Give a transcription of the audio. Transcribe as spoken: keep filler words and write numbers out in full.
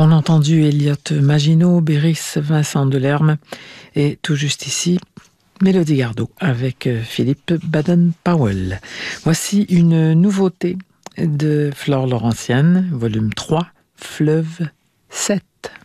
On a entendu Elliot Maginot, Béris, Vincent Delerme et tout juste ici, Mélodie Gardot avec Philippe Baden-Powell. Voici une nouveauté de Flore Laurentienne, volume trois, Fleuve sept.